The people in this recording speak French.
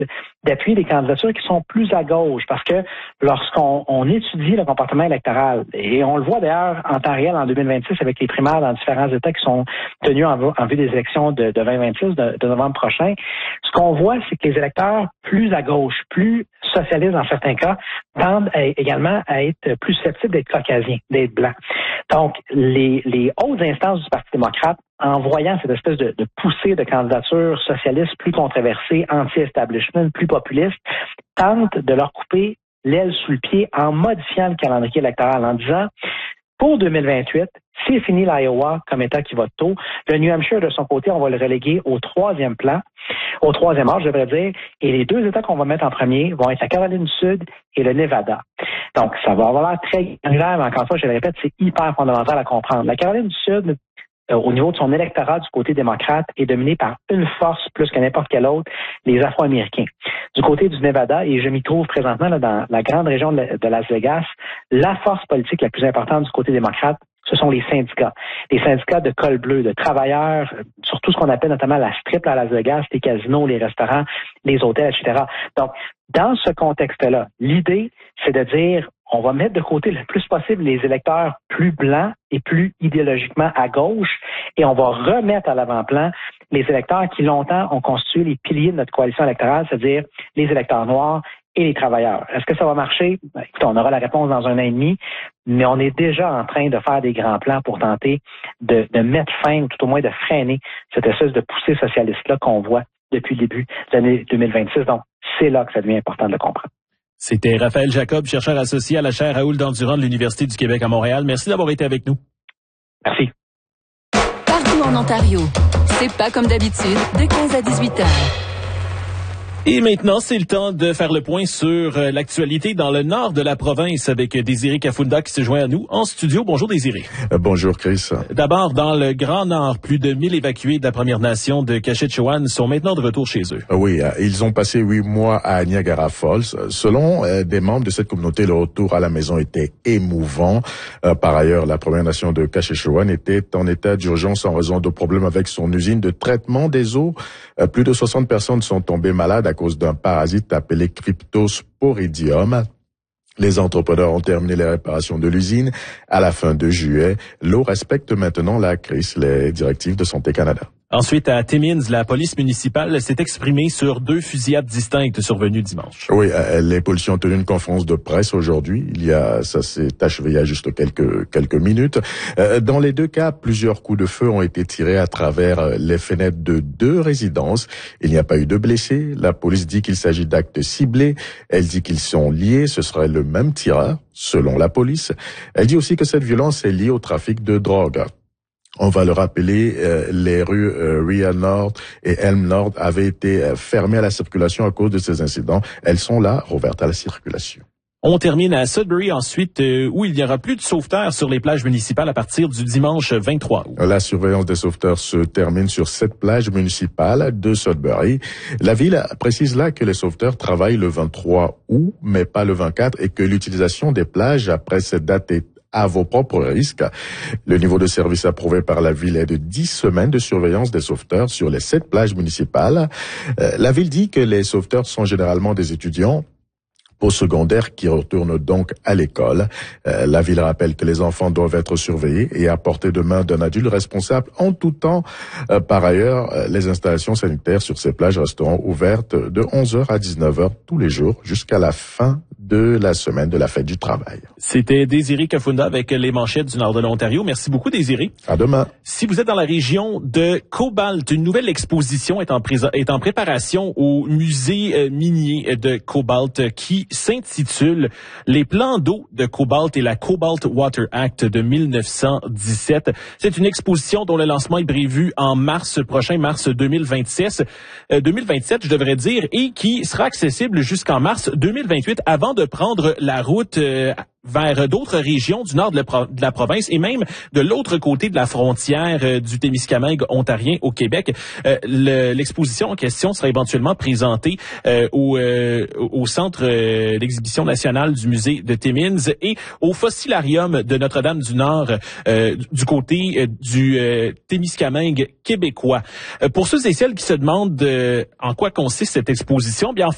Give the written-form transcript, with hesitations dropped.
d'appuyer des candidatures qui sont plus à gauche, parce que lorsqu'on étudie le comportement électoral, et on le voit d'ailleurs en temps réel en 2026 avec les primaires dans différents États qui sont tenus en vue des élections de 2026, de novembre prochain, ce qu'on voit, c'est que les électeurs plus à gauche, plus socialistes dans certains cas, tendent également à être plus susceptibles d'être caucasiens, d'être blancs. Donc, les hautes instances du Parti démocrate, en voyant cette espèce de poussée de candidatures socialistes plus controversées, anti-establishment, plus populistes, tentent de leur couper l'aile sous le pied en modifiant le calendrier électoral, en disant, pour 2028, c'est fini l'Iowa comme État qui vote tôt. Le New Hampshire, de son côté, on va le reléguer au troisième plan, au troisième âge, je devrais dire. Et les deux États qu'on va mettre en premier vont être la Caroline du Sud et le Nevada. Donc, ça va avoir l'air très granulaire, mais encore une fois, je le répète, c'est hyper fondamental à comprendre. La Caroline du Sud, au niveau de son électorat du côté démocrate, est dominé par une force plus que n'importe quelle autre, les Afro-Américains. Du côté du Nevada, et je m'y trouve présentement là, dans la grande région de Las Vegas, la force politique la plus importante du côté démocrate, ce sont les syndicats. Les syndicats de col bleu, de travailleurs, sur tout ce qu'on appelle notamment la strip à Las Vegas, les casinos, les restaurants, les hôtels, etc. Donc, dans ce contexte-là, l'idée, c'est de dire, on va mettre de côté le plus possible les électeurs plus blancs et plus idéologiquement à gauche, et on va remettre à l'avant-plan les électeurs qui longtemps ont constitué les piliers de notre coalition électorale, c'est-à-dire les électeurs noirs et les travailleurs. Est-ce que ça va marcher? Écoutez, on aura la réponse dans 1 an et demi, mais on est déjà en train de faire des grands plans pour tenter de mettre fin, ou tout au moins de freiner cette espèce de poussée socialiste-là qu'on voit depuis le début de l'année 2026. Donc, c'est là que ça devient important de le comprendre. C'était Raphaël Jacob, chercheur associé à la chaire Raoul Dandurand de l'Université du Québec à Montréal. Merci d'avoir été avec nous. Merci. Partout en Ontario, c'est pas comme d'habitude, de 15 à 18 heures. Et maintenant, c'est le temps de faire le point sur l'actualité dans le nord de la province avec Désiré Kafunda qui se joint à nous en studio. Bonjour Désiré. Bonjour Chris. D'abord, dans le Grand Nord, plus de 1000 évacués de la Première Nation de Cachetchewan sont maintenant de retour chez eux. Oui, ils ont passé 8 mois à Niagara Falls. Selon des membres de cette communauté, le retour à la maison était émouvant. Par ailleurs, la Première Nation de Cachetchewan était en état d'urgence en raison de problèmes avec son usine de traitement des eaux. Plus de 60 personnes sont tombées malades à cause d'un parasite appelé Cryptosporidium. Les entrepreneurs ont terminé les réparations de l'usine à la fin de juillet. L'eau respecte maintenant les directives de Santé Canada. Ensuite, à Timmins, la police municipale s'est exprimée sur 2 fusillades distinctes survenues dimanche. Oui, les policiers ont tenu une conférence de presse aujourd'hui. Ça s'est achevé il y a juste quelques minutes. Dans les 2 cas, plusieurs coups de feu ont été tirés à travers les fenêtres de 2 résidences. Il n'y a pas eu de blessés. La police dit qu'il s'agit d'actes ciblés. Elle dit qu'ils sont liés. Ce serait le même tireur, selon la police. Elle dit aussi que cette violence est liée au trafic de drogue. On va le rappeler, les rues Ria Nord et Elm Nord avaient été fermées à la circulation à cause de ces incidents. Elles sont là, rouvertes à la circulation. On termine à Sudbury ensuite, où il n'y aura plus de sauveteurs sur les plages municipales à partir du dimanche 23 août. La surveillance des sauveteurs se termine sur 7 plages municipales de Sudbury. La ville précise là que les sauveteurs travaillent le 23 août, mais pas le 24, et que l'utilisation des plages après cette date est à vos propres risques. Le niveau de service approuvé par la ville est de 10 semaines de surveillance des sauveteurs sur les 7 plages municipales. La ville dit que les sauveteurs sont généralement des étudiants postsecondaires qui retournent donc à l'école. La ville rappelle que les enfants doivent être surveillés et à portée de main d'un adulte responsable en tout temps. Par ailleurs, les installations sanitaires sur ces plages resteront ouvertes de 11h à 19h tous les jours jusqu'à la fin de la semaine de la fête du travail. C'était Désiré Kafunda avec les manchettes du nord de l'Ontario. Merci beaucoup Désiré. À demain. Si vous êtes dans la région de Cobalt, une nouvelle exposition est en préparation au musée minier de Cobalt qui s'intitule Les plans d'eau de Cobalt et la Cobalt Water Act de 1917. C'est une exposition dont le lancement est prévu en mars prochain, mars 2027, je devrais dire, et qui sera accessible jusqu'en mars 2028 avant de prendre la route vers d'autres régions du nord de la province et même de l'autre côté de la frontière du Témiscamingue ontarien au Québec. L'exposition en question sera éventuellement présentée au centre d'exhibition nationale du musée de Timmins et au Fossilarium de Notre-Dame-du-Nord du côté du Témiscamingue québécois. Pour ceux et celles qui se demandent en quoi consiste cette exposition, bien en fait,